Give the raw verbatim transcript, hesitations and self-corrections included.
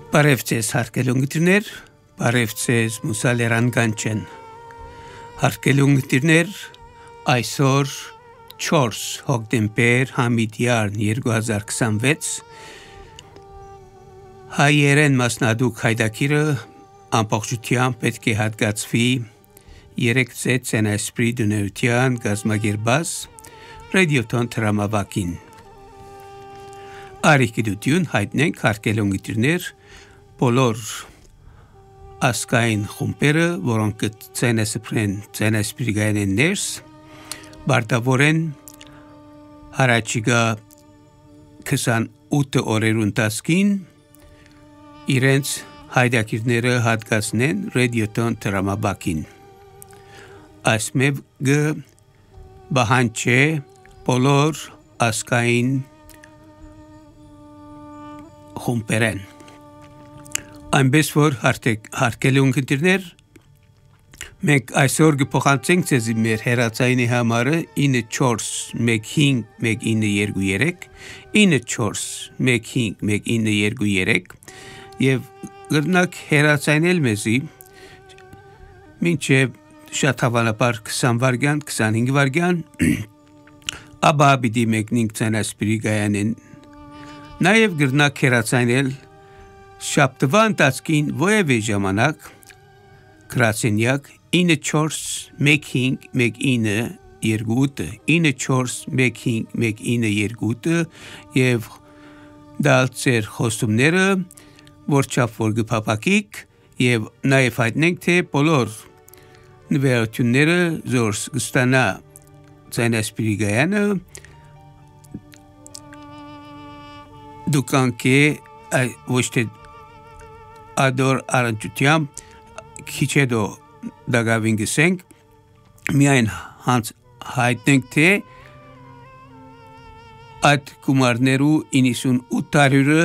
Բարև ձեզ հարգելի ունկնդիրներ, բարև ձեզ Մուսալերան Գանչեն։ Հարգելի ունկնդիրներ, այսօր չորս հոկտեմբեր համիդյար երկու հազար քսանվեց հայերեն մասնադուկ հայդակիրը ամբողջությամբ պետք է հատկացվի երեք ծեծ Saint-Esprit դունեության գազմագերբազ ռադիոթոն տրամավակին։ Արիքիդություն հայտնենք հարգելի ունկնդիրներ բոլոր ասկային խումբերը, որոնք Saint-Esprit գայանեն ներս, բարտավորեն հարաճիգա քսանութ օրերու ընթացքին իրենց հայդակիրները հատկացնեն ռադիոթոն տրամաբակին։ Այս մեկը բանջ է բոլոր ասկային խումբերեն։ Այնպես որ հարգելի ունկնդիրներ, մենք այսօր կփոխանցենք ձեզ մեր հեռացայինի համարը ինը չորս մեկ հինգ մեկ ինը երկու երեք, ինը չորս մեկ հինգ մեկ ինը երկու երեք եւ գրնակ հեռացայինել մեզի մինչեւ շատ հավանաբար քսան վայրկյան, քսանհինգ վայրկյան, ապա պիտի մեկնենք Saint-Esprit գայանեն։ Նաեւ գրնակ հեռացայինել շաբթվա ընթացքին որևէ ժամանակ գրասենյակ ինը չորս մեկ հինգ մեկ ինը երկու ութ, ինը չորս մեկ հինգ մեկ ինը երկու ութ եւ դալ ծեր խոստումները, որ չափ որ գփապակիկ եւ նաեւ հայտնենք թե բոլոր նվերությունները զորս կստանա Saint-Esprit գայանը դուքանք է ոչ թե Ador aranchutiam քիչեդո դագավին գսենք միայն հանց հայտնենք թե այդ գումարներու իննսուն ութ հարյուրը